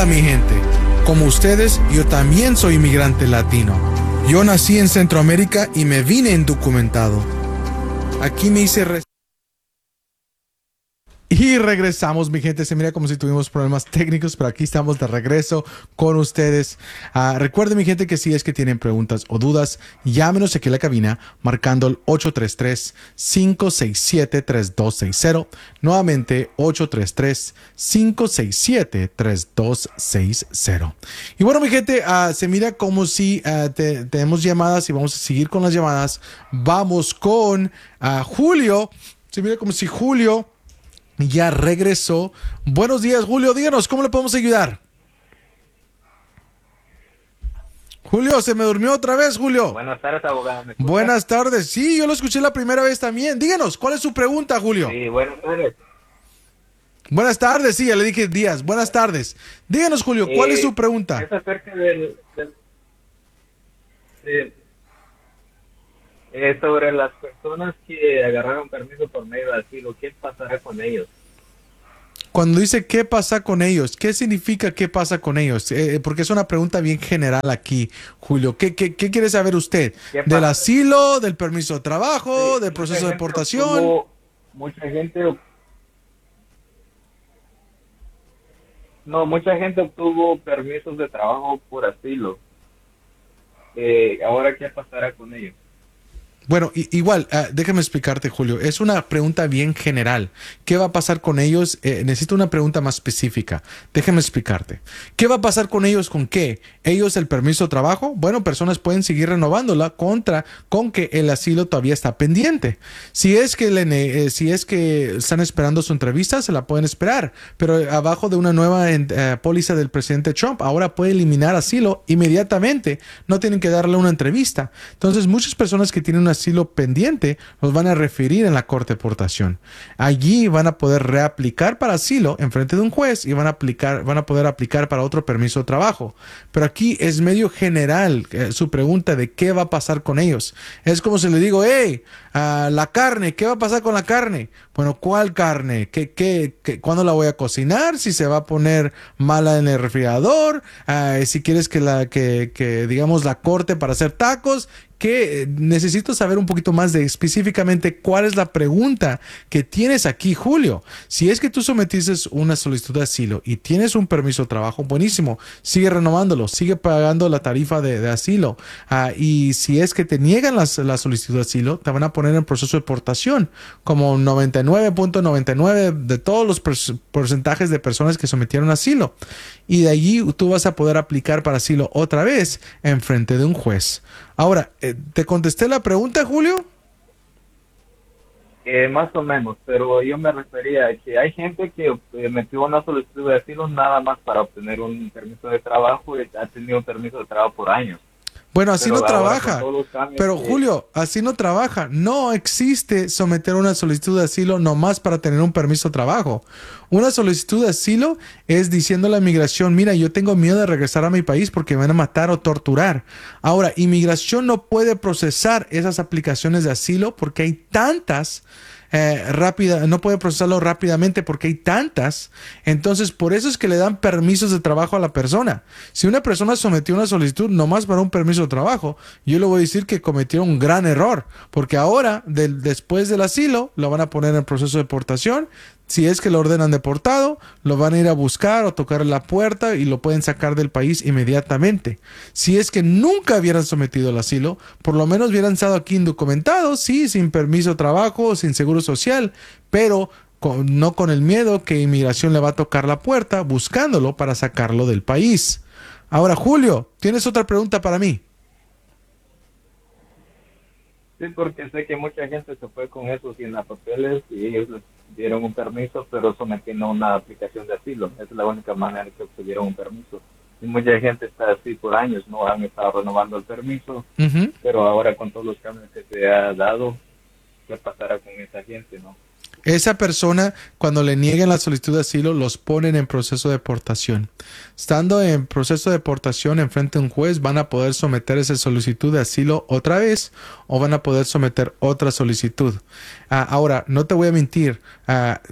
Hola mi gente, como ustedes, yo también soy inmigrante latino. Yo nací en Centroamérica y me vine indocumentado. Aquí me hice y regresamos, mi gente. Se mira como si tuvimos problemas técnicos, pero aquí estamos de regreso con ustedes. Recuerden, mi gente, que si es que tienen preguntas o dudas, llámenos aquí a la cabina marcando el 833-567-3260. Nuevamente, 833-567-3260. Y bueno, mi gente, se mira como si tenemos llamadas y vamos a seguir con las llamadas. Vamos con Julio. Se mira como si Julio ya regresó. Buenos días, Julio. Díganos, ¿cómo le podemos ayudar? Julio, se me durmió otra vez, Julio. Buenas tardes, abogado. ¿Me escucha? Buenas tardes. Sí, yo lo escuché la primera vez también. Díganos, ¿cuál es su pregunta, Julio? Sí, buenas tardes. Buenas tardes, sí, ya le dije días. Buenas tardes. Díganos, Julio, ¿cuál es su pregunta? Es acerca sobre las personas que agarraron permiso por medio de asilo. ¿Qué pasará con ellos? Cuando dice qué pasa con ellos, ¿qué significa qué pasa con ellos? Porque es una pregunta bien general aquí, Julio. ¿Qué quiere saber usted? ¿Del asilo, del permiso de trabajo, del proceso de deportación? Mucha gente obtuvo permisos de trabajo por asilo. Ahora, ¿qué pasará con ellos? Bueno, igual, déjame explicarte, Julio. Es una pregunta bien general. ¿Qué va a pasar con ellos? Necesito una pregunta más específica. Déjame explicarte. ¿Qué va a pasar con ellos? ¿Con qué? ¿Ellos el permiso de trabajo? Bueno, personas pueden seguir renovándola con que el asilo todavía está pendiente. Si es que están esperando su entrevista, se la pueden esperar. Pero abajo de una nueva póliza del presidente Trump, ahora puede eliminar asilo inmediatamente. No tienen que darle una entrevista. Entonces, muchas personas que tienen un asilo pendiente los van a referir en la corte de deportación. Allí van a poder reaplicar para asilo en frente de un juez y van a poder aplicar para otro permiso de trabajo. Pero aquí es medio general su pregunta de qué va a pasar con ellos. Es como si le digo, hey, la carne, ¿qué va a pasar con la carne? Bueno, ¿cuál carne? ¿Cuándo la voy a cocinar? ¿Si se va a poner mala en el refrigerador? Si quieres que digamos la corte para hacer tacos. Que necesito saber un poquito más de específicamente cuál es la pregunta que tienes aquí, Julio. Si es que tú sometiste una solicitud de asilo y tienes un permiso de trabajo, buenísimo, sigue renovándolo, sigue pagando la tarifa de asilo. Y si es que te niegan la solicitud de asilo, te van a poner en proceso de deportación, como 99.99 de todos los porcentajes de personas que sometieron asilo. Y de allí tú vas a poder aplicar para asilo otra vez en frente de un juez. Ahora, ¿te contesté la pregunta, Julio? Más o menos, pero yo me refería a que hay gente que metió una solicitud de asilo nada más para obtener un permiso de trabajo y ha tenido un permiso de trabajo por años. Bueno, así no trabaja. Pero Julio, así no trabaja. No existe someter una solicitud de asilo nomás para tener un permiso de trabajo. Una solicitud de asilo es diciendo a la inmigración, mira, yo tengo miedo de regresar a mi país porque me van a matar o torturar. Ahora, inmigración no puede procesar esas aplicaciones de asilo porque hay tantas no puede procesarlo rápidamente porque hay tantas. Entonces, por eso es que le dan permisos de trabajo a la persona. Si una persona sometió una solicitud nomás para un permiso de trabajo, yo le voy a decir que cometió un gran error, porque ahora, después del asilo, lo van a poner en proceso de deportación. Si es que lo ordenan deportado, lo van a ir a buscar o tocar la puerta y lo pueden sacar del país inmediatamente. Si es que nunca hubieran sometido el asilo, por lo menos hubieran estado aquí indocumentados, sí, sin permiso de trabajo, sin seguro social, pero no con el miedo que inmigración le va a tocar la puerta buscándolo para sacarlo del país. Ahora, Julio, ¿tienes otra pregunta para mí? Sí, porque sé que mucha gente se fue con eso sin los papeles y ellos les dieron un permiso, pero sometiendo una aplicación de asilo. Esa es la única manera que obtuvieron un permiso. Y mucha gente está así por años, no han estado renovando el permiso, pero ahora con todos los cambios que se ha dado, ¿qué pasará con esa gente, no? Esa persona, cuando le nieguen la solicitud de asilo, los ponen en proceso de deportación. Estando en proceso de deportación en frente a un juez, van a poder someter esa solicitud de asilo otra vez o van a poder someter otra solicitud. Ahora, no te voy a mentir,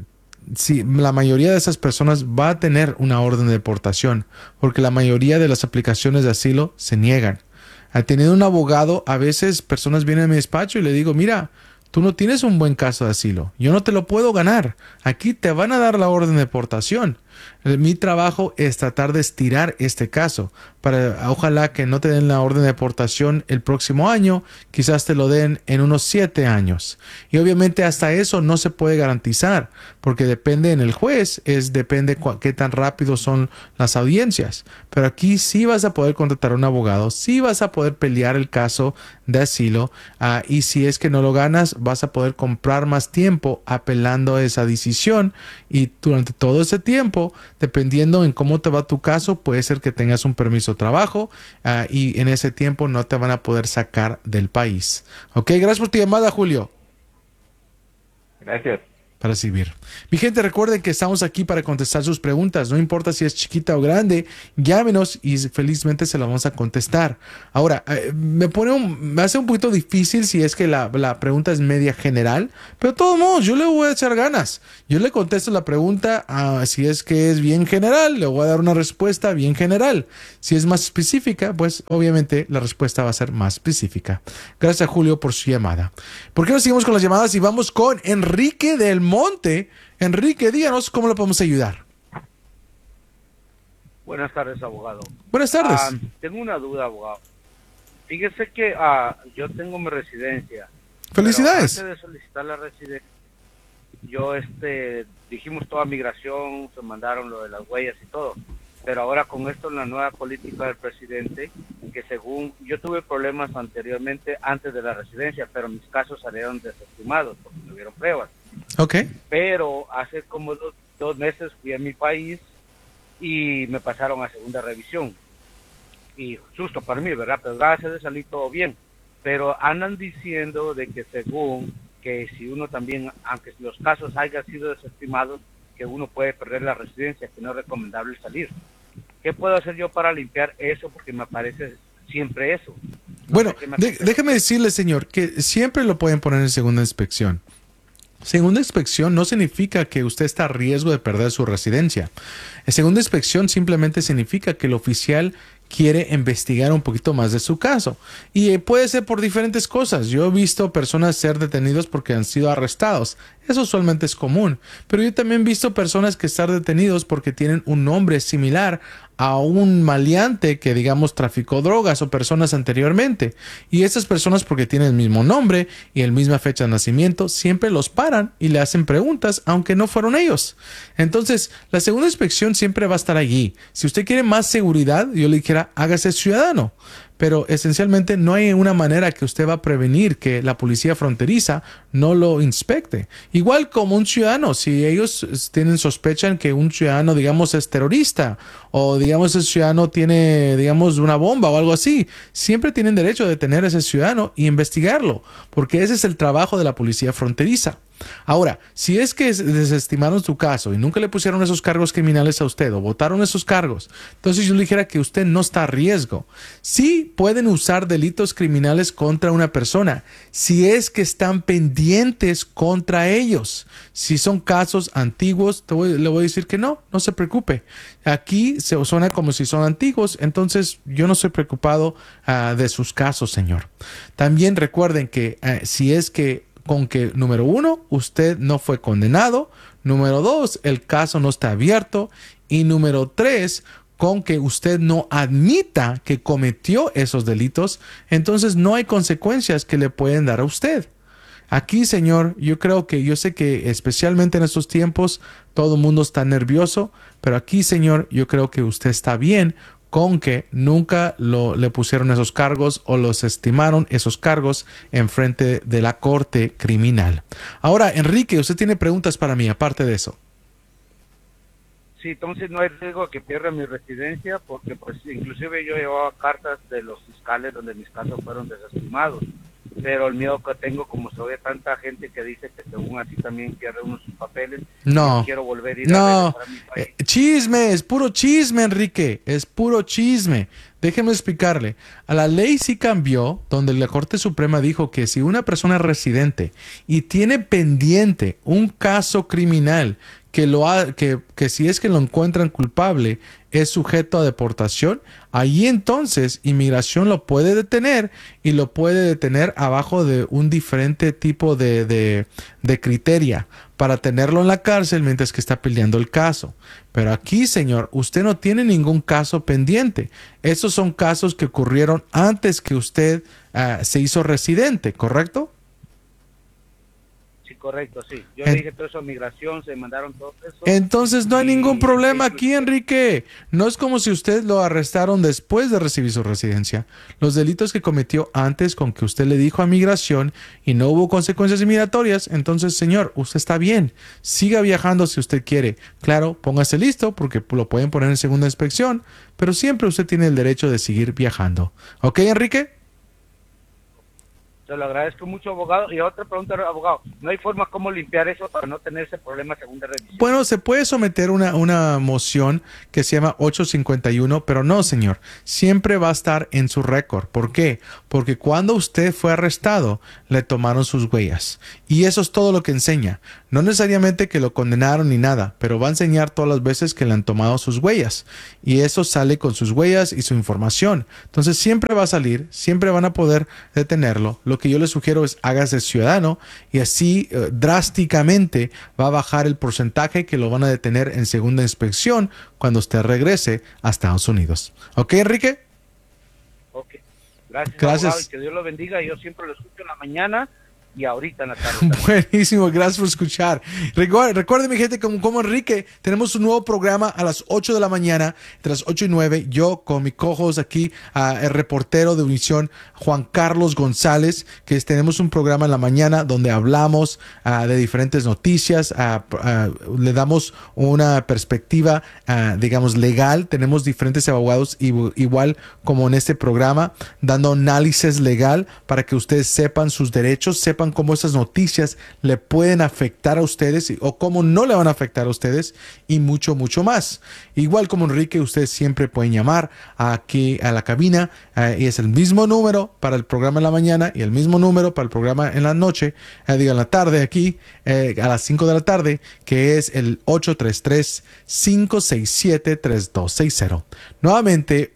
si la mayoría de esas personas va a tener una orden de deportación, porque la mayoría de las aplicaciones de asilo se niegan. Teniendo un abogado, a veces personas vienen a mi despacho y le digo, mira, tú no tienes un buen caso de asilo, yo no te lo puedo ganar, aquí te van a dar la orden de deportación. Mi trabajo es tratar de estirar este caso para ojalá que no te den la orden de deportación el próximo año, quizás te lo den en unos 7 años. Y obviamente hasta eso no se puede garantizar porque depende en el juez, depende qué tan rápido son las audiencias. Pero aquí sí vas a poder contratar a un abogado, sí vas a poder pelear el caso de asilo y si es que no lo ganas vas a poder comprar más tiempo apelando a esa decisión y durante todo ese tiempo, dependiendo en cómo te va tu caso, puede ser que tengas un permiso de trabajo y en ese tiempo no te van a poder sacar del país. Ok, gracias por tu llamada, Julio. Gracias. Para recibir. Mi gente, recuerden que estamos aquí para contestar sus preguntas. No importa si es chiquita o grande, llámenos y felizmente se la vamos a contestar. Ahora, me hace un poquito difícil si es que la pregunta es media general, pero de todos modos, yo le voy a echar ganas. Yo le contesto la pregunta, si es que es bien general, le voy a dar una respuesta bien general. Si es más específica, pues obviamente la respuesta va a ser más específica. Gracias a Julio por su llamada. ¿Por qué no seguimos con las llamadas y vamos con Enrique del Monte? Enrique, díganos cómo le podemos ayudar. Buenas tardes, abogado. Buenas tardes. Tengo una duda, abogado. Fíjese que yo tengo mi residencia. Felicidades. Antes de solicitar la residencia, yo dijimos toda migración, se mandaron lo de las huellas y todo. Pero ahora con esto en la nueva política del presidente, que según yo tuve problemas anteriormente antes de la residencia, pero mis casos salieron desestimados porque no hubieron pruebas. Ok. Pero hace como dos meses fui a mi país y me pasaron a segunda revisión. Y susto para mí, ¿verdad? Pero gracias a Dios salí todo bien. Pero andan diciendo de que según que si uno también, aunque los casos hayan sido desestimados, que uno puede perder la residencia, que no es recomendable salir. ¿Qué puedo hacer yo para limpiar eso? Porque me aparece siempre eso. Bueno, déjeme decirle, señor, que siempre lo pueden poner en segunda inspección. Segunda inspección no significa que usted está a riesgo de perder su residencia. Segunda inspección simplemente significa que el oficial quiere investigar un poquito más de su caso. Y puede ser por diferentes cosas. Yo he visto personas ser detenidos porque han sido arrestados. Eso usualmente es común. Pero yo también he visto personas que están detenidos porque tienen un nombre similar a un maleante que, digamos, traficó drogas o personas anteriormente. Y esas personas, porque tienen el mismo nombre y la misma fecha de nacimiento, siempre los paran y le hacen preguntas, aunque no fueron ellos. Entonces, la segunda inspección siempre va a estar allí. Si usted quiere más seguridad, yo le dijera, hágase ciudadano. Pero esencialmente no hay una manera que usted va a prevenir que la policía fronteriza no lo inspecte. Igual como un ciudadano, si ellos sospechan que un ciudadano, digamos, es terrorista o, digamos, ese ciudadano tiene, digamos, una bomba o algo así, siempre tienen derecho a detener a ese ciudadano y investigarlo, porque ese es el trabajo de la policía fronteriza. Ahora, si es que desestimaron su caso y nunca le pusieron esos cargos criminales a usted o votaron esos cargos, entonces yo le dijera que usted no está a riesgo. Sí pueden usar delitos criminales contra una persona si es que están pendientes contra ellos. Si son casos antiguos, le voy a decir que no se preocupe. Aquí se suena como si son antiguos, entonces yo no estoy preocupado de sus casos, señor. También recuerden que si es que con que, número 1, usted no fue condenado, número 2, el caso no está abierto y número 3, con que usted no admita que cometió esos delitos, entonces no hay consecuencias que le pueden dar a usted. Aquí, señor, yo sé que especialmente en estos tiempos todo el mundo está nervioso, pero aquí, señor, yo creo que usted está bien con que nunca le pusieron esos cargos o los estimaron esos cargos en frente de la corte criminal. Ahora, Enrique, usted tiene preguntas para mí, aparte de eso. Sí, entonces no hay riesgo que pierda mi residencia, porque pues inclusive yo llevaba cartas de los fiscales donde mis casos fueron desestimados. Pero el miedo que tengo, como se oye tanta gente que dice que según así también pierde uno sus papeles, no quiero volver a ir a mi país. Chisme, es puro chisme, Enrique, es puro chisme. Déjeme explicarle. A la ley sí cambió, donde la Corte Suprema dijo que si una persona es residente y tiene pendiente un caso criminal que si es que lo encuentran culpable es sujeto a deportación, ahí entonces inmigración lo puede detener y lo puede detener abajo de un diferente tipo de criteria para tenerlo en la cárcel mientras que está peleando el caso. Pero aquí, señor, usted no tiene ningún caso pendiente. Esos son casos que ocurrieron antes que usted se hizo residente, ¿correcto? Sí, correcto, sí. Yo le dije todo eso a migración, se mandaron todo eso. Entonces no hay ningún problema aquí, Enrique. No es como si usted lo arrestaron después de recibir su residencia. Los delitos que cometió antes con que usted le dijo a migración y no hubo consecuencias migratorias, entonces, señor, usted está bien. Siga viajando si usted quiere. Claro, póngase listo porque lo pueden poner en segunda inspección, pero siempre usted tiene el derecho de seguir viajando. ¿Ok, Enrique? Se lo agradezco mucho, abogado. Y otra pregunta, abogado. ¿No hay forma cómo limpiar eso para no tener ese problema según de revisión? Bueno, se puede someter una moción que se llama 851, pero no, señor. Siempre va a estar en su récord. ¿Por qué? Porque cuando usted fue arrestado, le tomaron sus huellas. Y eso es todo lo que enseña. No necesariamente que lo condenaron ni nada, pero va a enseñar todas las veces que le han tomado sus huellas. Y eso sale con sus huellas y su información. Entonces siempre va a salir, siempre van a poder detenerlo. Lo que yo le sugiero es hágase ciudadano y así drásticamente va a bajar el porcentaje que lo van a detener en segunda inspección cuando usted regrese a Estados Unidos. ¿Ok, Enrique? Ok. Gracias. Abogado, y que Dios lo bendiga. Yo siempre lo escucho en la mañana y ahorita en la tarde. Buenísimo, gracias por escuchar. Recuerden, mi gente, como Enrique, tenemos un nuevo programa a las 8 de la mañana, entre las 8 y 9. Yo con mi co-host aquí, el reportero de Univisión, Juan Carlos González, que tenemos un programa en la mañana donde hablamos de diferentes noticias, le damos una perspectiva, digamos, legal. Tenemos diferentes abogados, igual como en este programa, dando análisis legal para que ustedes sepan sus derechos, sepan cómo esas noticias le pueden afectar a ustedes o cómo no le van a afectar a ustedes y mucho, mucho más. Igual como Enrique, ustedes siempre pueden llamar aquí a la cabina y es el mismo número para el programa en la mañana y el mismo número para el programa en la noche, en la tarde aquí a las 5 de la tarde, que es el 833-567-3260. Nuevamente,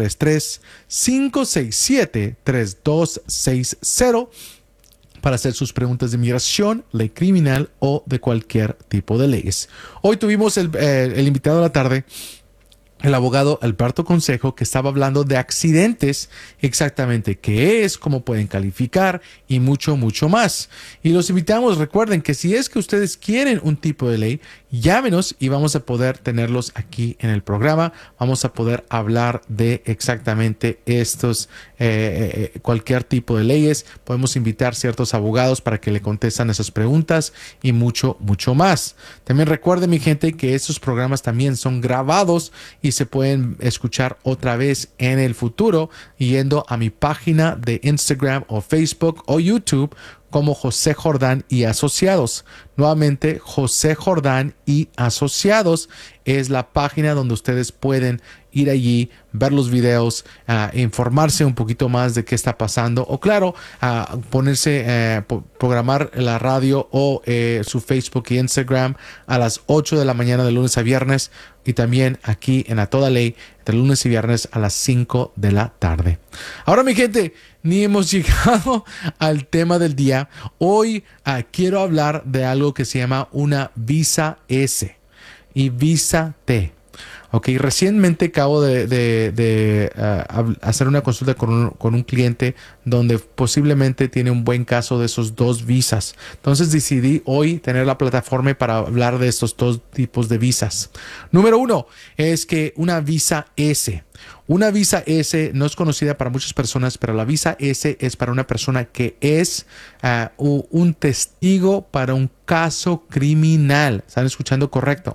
833-567-3260. Para hacer sus preguntas de inmigración, ley criminal o de cualquier tipo de leyes. Hoy tuvimos el invitado de la tarde, el abogado Alberto Consejo, que estaba hablando de accidentes, exactamente qué es, cómo pueden calificar y mucho, mucho más. Y los invitamos, recuerden que si es que ustedes quieren un tipo de ley, llámenos y vamos a poder tenerlos aquí en el programa. Vamos a poder hablar de exactamente estos, cualquier tipo de leyes. Podemos invitar ciertos abogados para que le contestan esas preguntas y mucho, mucho más. También recuerden, mi gente, que estos programas también son grabados y se pueden escuchar otra vez en el futuro yendo a mi página de Instagram o Facebook o YouTube como José Jordán y Asociados. Nuevamente, José Jordán y Asociados es la página donde ustedes pueden ir allí, ver los videos, informarse un poquito más de qué está pasando o claro, ponerse, programar la radio o su Facebook y Instagram a las 8 de la mañana de lunes a viernes y también aquí en A Toda Ley de lunes y viernes a las 5 de la tarde. Ahora, mi gente, ni hemos llegado al tema del día. Hoy quiero hablar de algo que se llama una visa S y visa T. Ok, recientemente acabo de hacer una consulta con un cliente donde posiblemente tiene un buen caso de esos dos visas. Entonces decidí hoy tener la plataforma para hablar de estos dos tipos de visas. Número uno es que una visa S. Una visa S no es conocida para muchas personas, pero la visa S es para una persona que es un testigo para un caso criminal. ¿Están escuchando correcto?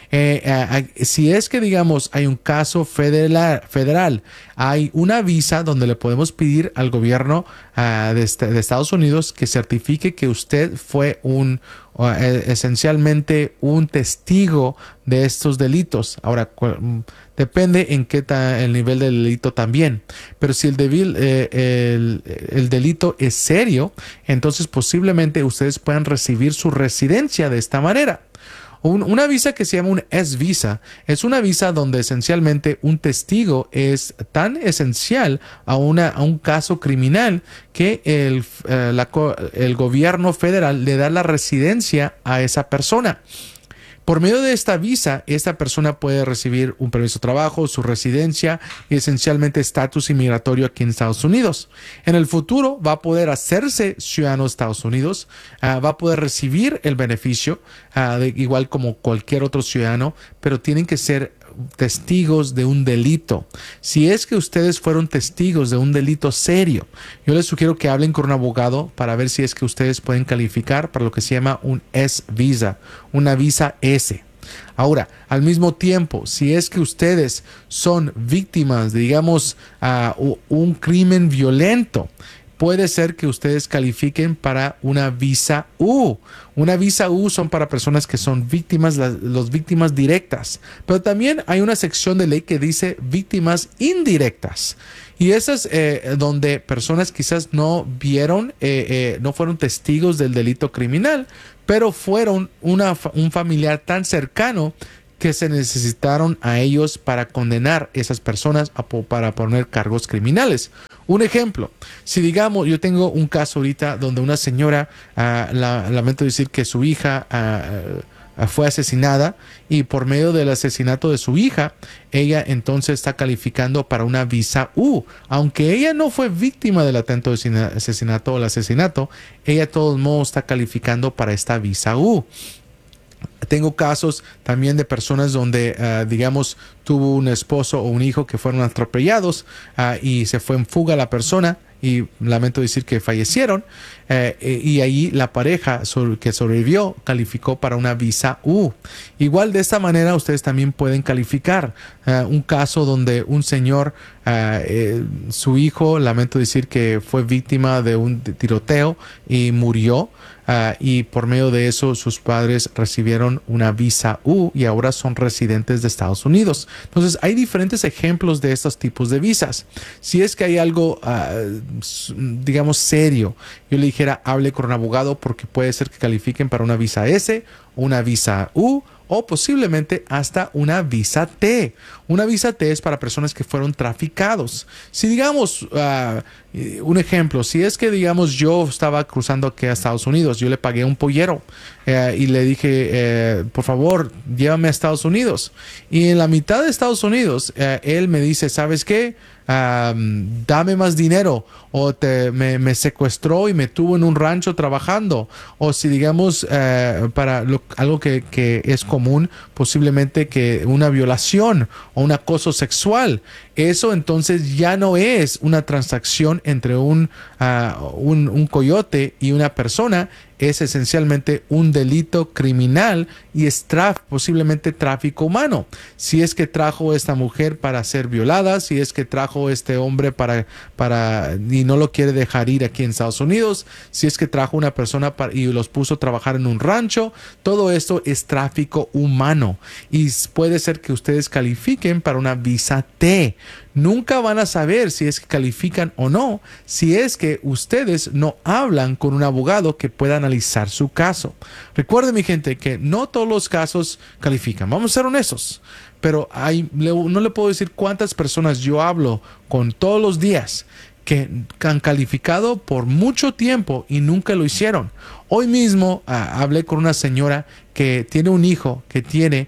Si es que, digamos, hay un caso federal, hay una visa donde le podemos pedir al gobierno de Estados Unidos que certifique que usted fue esencialmente un testigo de estos delitos. Ahora, depende en qué está el nivel del delito también. Pero si el delito es serio, entonces posiblemente ustedes puedan recibir su residencia de esta manera. Una visa que se llama un S-Visa es una visa donde esencialmente un testigo es tan esencial a un caso criminal que el gobierno federal le da la residencia a esa persona. Por medio de esta visa, esta persona puede recibir un permiso de trabajo, su residencia y esencialmente estatus inmigratorio aquí en Estados Unidos. En el futuro va a poder hacerse ciudadano de Estados Unidos, va a poder recibir el beneficio igual como cualquier otro ciudadano, pero tienen que ser testigos de un delito. Si es que ustedes fueron testigos de un delito serio, yo les sugiero que hablen con un abogado para ver si es que ustedes pueden calificar para lo que se llama un S-Visa, una visa S. Ahora, al mismo tiempo, si es que ustedes son víctimas de, digamos, un crimen violento, puede ser que ustedes califiquen para una visa U. Una visa U son para personas que son víctimas, las víctimas directas. Pero también hay una sección de ley que dice víctimas indirectas. Y esas donde personas quizás no vieron, no fueron testigos del delito criminal, pero fueron un familiar tan cercano que se necesitaron a ellos para condenar a esas personas para poner cargos criminales. Un ejemplo, si digamos, yo tengo un caso ahorita donde una señora, lamento decir que su hija fue asesinada y por medio del asesinato de su hija, ella entonces está calificando para una visa U. Aunque ella no fue víctima del atentado de asesinato o el asesinato, ella de todos modos está calificando para esta visa U. Tengo casos también de personas donde, digamos, tuvo un esposo o un hijo que fueron atropellados y se fue en fuga la persona y lamento decir que fallecieron y ahí la pareja que sobrevivió calificó para una visa U. Igual de esta manera ustedes también pueden calificar un caso donde un señor, su hijo, lamento decir que fue víctima de un tiroteo y murió. Y por medio de eso sus padres recibieron una visa U y ahora son residentes de Estados Unidos. Entonces hay diferentes ejemplos de estos tipos de visas. Si es que hay algo, digamos, serio, yo le dijera hable con un abogado porque puede ser que califiquen para una visa S, una visa U o posiblemente hasta una visa T. Una visa T es para personas que fueron traficados. Si digamos, un ejemplo, si es que digamos yo estaba cruzando aquí a Estados Unidos, yo le pagué a un pollero y le dije, por favor, llévame a Estados Unidos. Y en la mitad de Estados Unidos, él me dice, ¿sabes qué? Dame más dinero o me secuestró y me tuvo en un rancho trabajando, o si digamos para algo que es común, posiblemente que una violación o un acoso sexual, eso entonces ya no es una transacción entre un coyote y una persona, es esencialmente un delito criminal y es posiblemente tráfico humano. Si es que trajo a esta mujer para ser violada, si es que trajo a este hombre y no lo quiere dejar ir aquí en Estados Unidos, si es que trajo una persona y los puso a trabajar en un rancho, todo esto es tráfico humano y puede ser que ustedes califiquen para una visa T. Nunca van a saber si es que califican o no, si es que ustedes no hablan con un abogado que pueda analizar su caso. Recuerden, mi gente, que no todos los casos califican. Vamos a ser honestos, pero no le puedo decir cuántas personas yo hablo con todos los días que han calificado por mucho tiempo y nunca lo hicieron. Hoy mismo hablé con una señora que tiene un hijo que tiene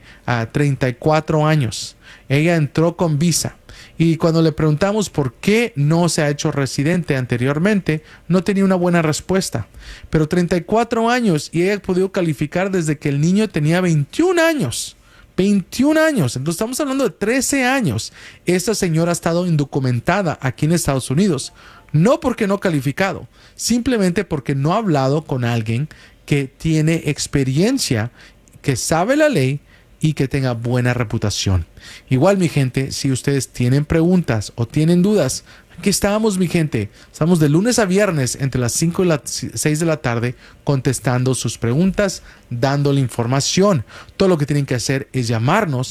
34 años. Ella entró con visa. Y cuando le preguntamos por qué no se ha hecho residente anteriormente, no tenía una buena respuesta. Pero 34 años y ella ha podido calificar desde que el niño tenía 21 años. 21 años. Entonces estamos hablando de 13 años. Esta señora ha estado indocumentada aquí en Estados Unidos. No porque no ha calificado, simplemente porque no ha hablado con alguien que tiene experiencia, que sabe la ley y que tenga buena reputación. Igual, mi gente, si ustedes tienen preguntas o tienen dudas, aquí estamos, mi gente. Estamos de lunes a viernes entre las 5 y las 6 de la tarde contestando sus preguntas, dándole información. Todo lo que tienen que hacer es llamarnos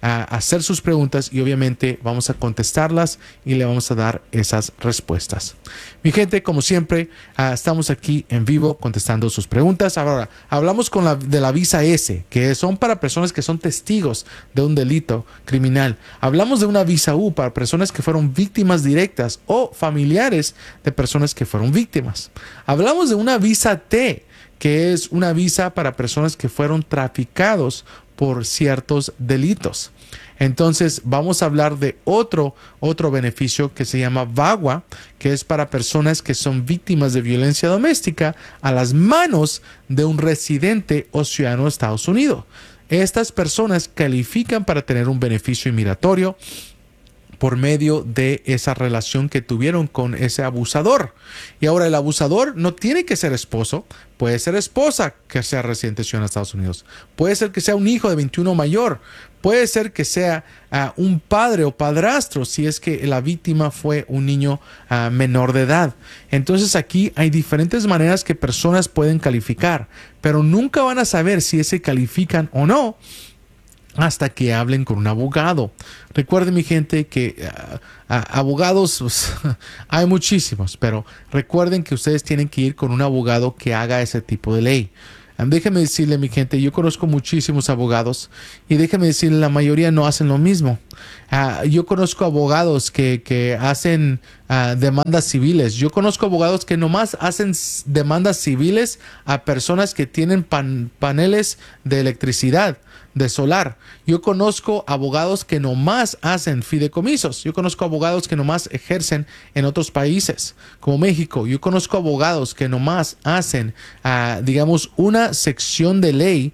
hacer sus preguntas y obviamente vamos a contestarlas y le vamos a dar esas respuestas. Mi gente, como siempre, estamos aquí en vivo contestando sus preguntas. Ahora, hablamos de la visa S, que son para personas que son testigos de un delito criminal. Hablamos de una visa U para personas que fueron víctimas directas o familiares de personas que fueron víctimas. Hablamos de una visa T, que es una visa para personas que fueron traficados por ciertos delitos. Entonces vamos a hablar de otro beneficio que se llama VAWA, que es para personas que son víctimas de violencia doméstica a las manos de un residente o ciudadano de Estados Unidos. Estas personas califican para tener un beneficio inmigratorio por medio de esa relación que tuvieron con ese abusador. Y ahora el abusador no tiene que ser esposo, puede ser esposa que sea residente ciudadana de Estados Unidos, puede ser que sea un hijo de 21 mayor, puede ser que sea un padre o padrastro si es que la víctima fue un niño menor de edad. Entonces aquí hay diferentes maneras que personas pueden calificar, pero nunca van a saber si se califican o no hasta que hablen con un abogado. Recuerden, mi gente, que abogados pues, hay muchísimos, pero recuerden que ustedes tienen que ir con un abogado que haga ese tipo de ley. Déjenme decirle, mi gente, yo conozco muchísimos abogados y déjenme decirle, la mayoría no hacen lo mismo. Yo conozco abogados que hacen demandas civiles. Yo conozco abogados que nomás hacen demandas civiles a personas que tienen paneles de electricidad, de solar. Yo conozco abogados que nomás hacen fideicomisos. Yo conozco abogados que nomás ejercen en otros países, como México. Yo conozco abogados que nomás hacen, digamos, una sección de ley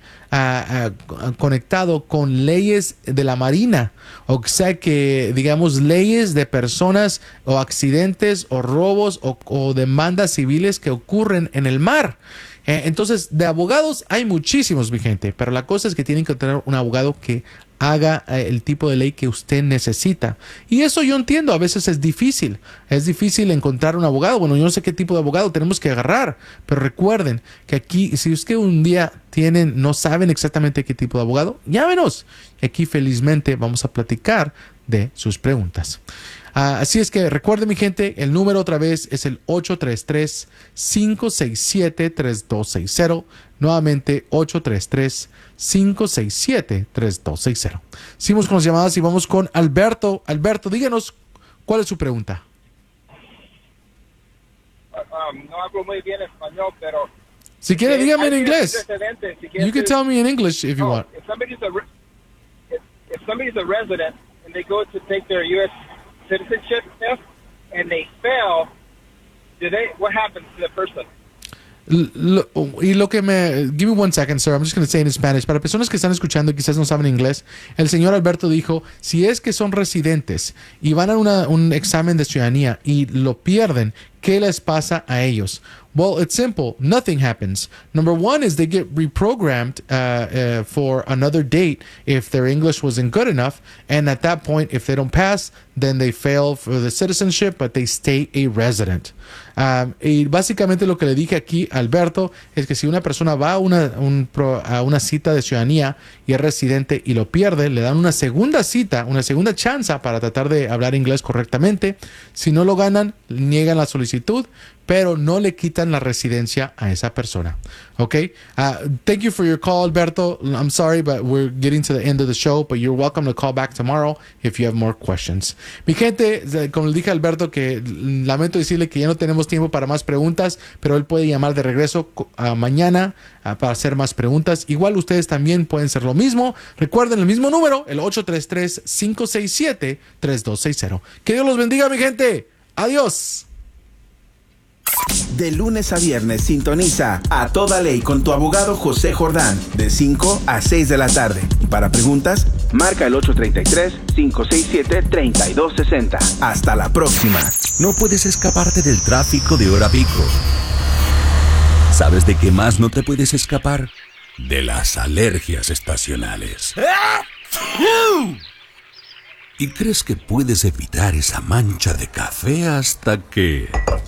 conectado con leyes de la Marina. O sea que, digamos, leyes de personas o accidentes o robos o demandas civiles que ocurren en el mar. Entonces, de abogados hay muchísimos, mi gente, pero la cosa es que tienen que tener un abogado que haga el tipo de ley que usted necesita. Y eso yo entiendo, a veces es difícil encontrar un abogado. Bueno, yo no sé qué tipo de abogado tenemos que agarrar, pero recuerden que aquí, si es que un día no saben exactamente qué tipo de abogado, llámenos. Aquí felizmente vamos a platicar de sus preguntas. Así es que recuerden, mi gente, el número otra vez es el 833-567-3260. Nuevamente, 833-567-3260. Seguimos con las llamadas y vamos con Alberto. Alberto, díganos, ¿cuál es su pregunta? No hablo muy bien español, pero... Si quiere, dígame en inglés. You can tell me in English if you want. If somebody's a resident and they go to take their U.S. citizenship test and they fail, what happens to the person? Give me 1 second, sir. I'm just going to say in Spanish. Para personas que están escuchando y quizás no saben inglés, el señor Alberto dijo, si es que son residentes y van a un examen de ciudadanía y lo pierden, ¿qué les pasa a ellos? Well, it's simple. Nothing happens. Number one is they get reprogrammed for another date if their English wasn't good enough. And at that point, if they don't pass, then they fail for the citizenship, but they stay a resident. Y básicamente lo que le dije aquí a Alberto es que si una persona va a una cita de ciudadanía y es residente y lo pierde, le dan una segunda cita, una segunda chance para tratar de hablar inglés correctamente. Si no lo ganan, niegan la solicitud, pero no le quitan la residencia a esa persona. Okay? Thank you for your call, Alberto. I'm sorry, but we're getting to the end of the show, but you're welcome to call back tomorrow if you have more questions. Mi gente, como le dije a Alberto, que lamento decirle que ya no tenemos tiempo para más preguntas, pero él puede llamar de regreso mañana para hacer más preguntas. Igual ustedes también pueden hacer lo mismo. Recuerden el mismo número, el 833-567-3260. Que Dios los bendiga, mi gente. Adiós. De lunes a viernes sintoniza A Toda Ley con tu abogado José Jordán de 5 a 6 de la tarde. Para preguntas, marca el 833-567-3260. Hasta la próxima. No puedes escaparte del tráfico de hora pico. ¿Sabes de qué más no te puedes escapar? De las alergias estacionales. ¿Y crees que puedes evitar esa mancha de café hasta que...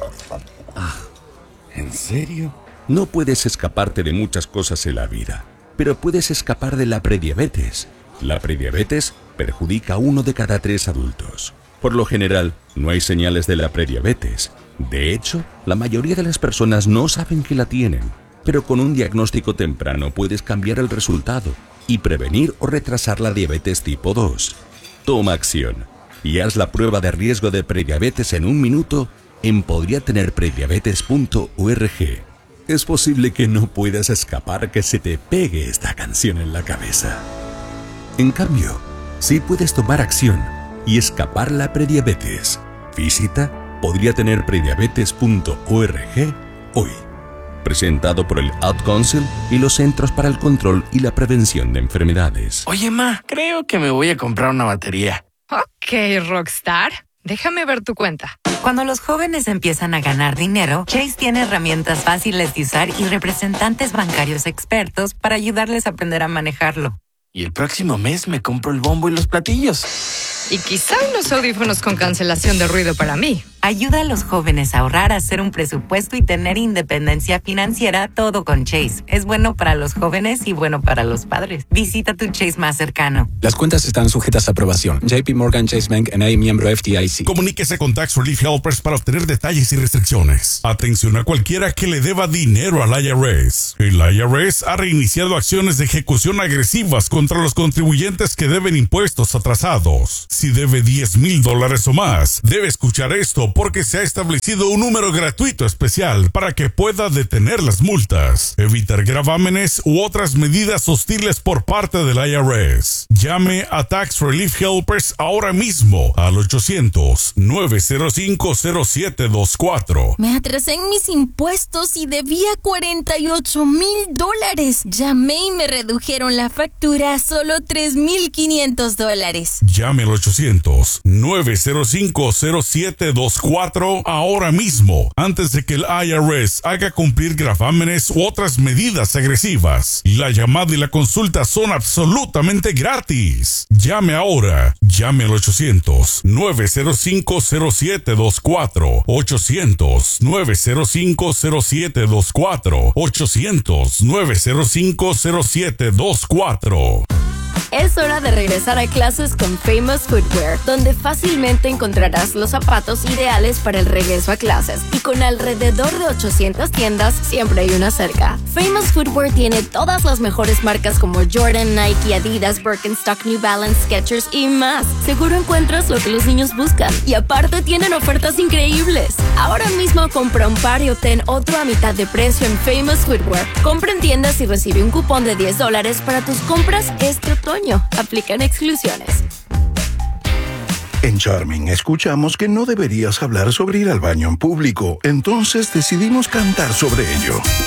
¿En serio? No puedes escaparte de muchas cosas en la vida, pero puedes escapar de la prediabetes La prediabetes perjudica a 1 de cada 3 adultos. Por lo general, no hay señales de la prediabetes. De hecho, la mayoría de las personas no saben que la tienen. Pero con un diagnóstico temprano puedes cambiar el resultado y prevenir o retrasar la diabetes tipo 2. Toma acción y haz la prueba de riesgo de prediabetes en 1 minuto en podriatenerprediabetes.org. Es posible que no puedas escapar que se te pegue esta canción en la cabeza. En cambio, sí puedes tomar acción y escapar la prediabetes. Visita podriatenerprediabetes.org hoy. Presentado por el Ad Council y los Centros para el Control y la Prevención de Enfermedades. Oye, ma, creo que me voy a comprar una batería. Ok, Rockstar. Déjame ver tu cuenta. Cuando los jóvenes empiezan a ganar dinero, Chase tiene herramientas fáciles de usar y representantes bancarios expertos para ayudarles a aprender a manejarlo. Y el próximo mes me compro el bombo y los platillos. Y quizá unos audífonos con cancelación de ruido para mí. Ayuda a los jóvenes a ahorrar, a hacer un presupuesto y tener independencia financiera, todo con Chase. Es bueno para los jóvenes y bueno para los padres. Visita tu Chase más cercano. Las cuentas están sujetas a aprobación. JP Morgan Chase Bank N.A. miembro FDIC. Comuníquese con Tax Relief Helpers para obtener detalles y restricciones. Atención a cualquiera que le deba dinero al IRS. El IRS ha reiniciado acciones de ejecución agresivas contra los contribuyentes que deben impuestos atrasados. Si debe $10,000 o más, debe escuchar esto porque se ha establecido un número gratuito especial para que pueda detener las multas, evitar gravámenes u otras medidas hostiles por parte del IRS. Llame a Tax Relief Helpers ahora mismo al 800-905-0724. Me atrasé en mis impuestos y debía $48,000. Llamé y me redujeron la factura a solo $3,500. Llame al 800-905-0724 ahora mismo, antes de que el IRS haga cumplir gravámenes u otras medidas agresivas. La llamada y la consulta son absolutamente gratis. Llame ahora. Llame al 800-905-0724. 800-905-0724. 800-905-0724. Es hora de regresar a clases con Famous Footwear, donde fácilmente encontrarás los zapatos ideales para el regreso a clases. Y con alrededor de 800 tiendas, siempre hay una cerca. Famous Footwear tiene todas las mejores marcas como Jordan, Nike, Adidas, Birkenstock, New Balance, Skechers y más. Seguro encuentras lo que los niños buscan. Y aparte tienen ofertas increíbles. Ahora mismo compra un par y obtén otro a mitad de precio en Famous Footwear. Compra en tiendas y recibe un cupón de $10 para tus compras este otoño. Aplican exclusiones. En Charming escuchamos que no deberías hablar sobre ir al baño en público, entonces decidimos cantar sobre ello.